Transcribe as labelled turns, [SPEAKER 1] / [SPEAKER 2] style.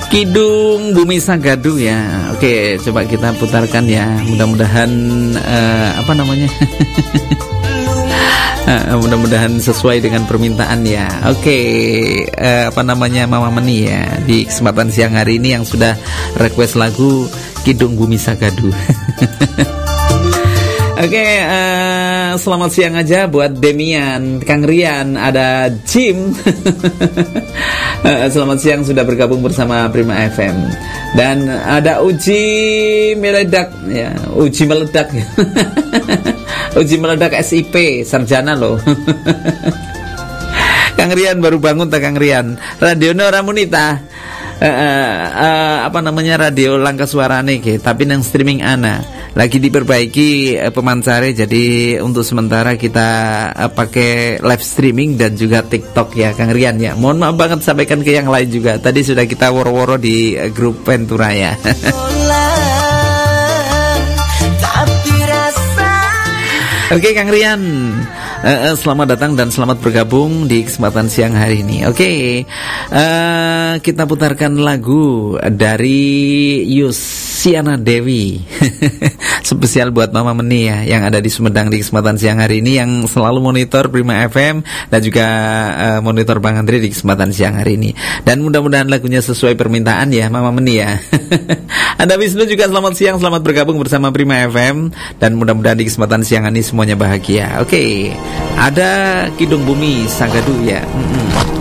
[SPEAKER 1] Kidung Bumi Sagadu ya. Oke, coba kita putarkan ya. Mudah-mudahan apa namanya? Mudah-mudahan sesuai dengan permintaan ya. Oke, apa namanya Mama Meni ya di kesempatan siang hari ini yang sudah request lagu Kidung Bumi Sagadu. Oke, selamat siang aja buat Demian, Kang Rian, ada Jim. Selamat siang sudah bergabung bersama Prima FM. Dan ada Uji Meledak ya, Uji Meledak. Uji Meledak SIP, sarjana loh. Kang Rian baru bangun tak Kang Rian. Radionya ora munita. Apa namanya radio langka suarane ke, tapi nang streaming ana lagi diperbaiki pemancare, jadi untuk sementara kita pakai live streaming dan juga TikTok ya Kang Rian ya. Mohon maaf banget, sampaikan ke yang lain juga. Tadi sudah kita woro-woro di grup Ventura ya. Oke Kang Rian, selamat datang dan selamat bergabung di kesempatan siang hari ini. Oke, kita putarkan lagu dari Yusiana Dewi. Spesial buat Mama Meni ya, yang ada di Sumedang di kesempatan siang hari ini, yang selalu monitor Prima FM dan juga monitor Bang Andre di kesempatan siang hari ini. Dan mudah-mudahan lagunya sesuai permintaan ya Mama Meni ya. Ada Wisnu juga, selamat siang, selamat bergabung bersama Prima FM, dan mudah-mudahan di kesempatan siang ini semuanya bahagia. Oke, ada Kidung Bumi Sagadu ya.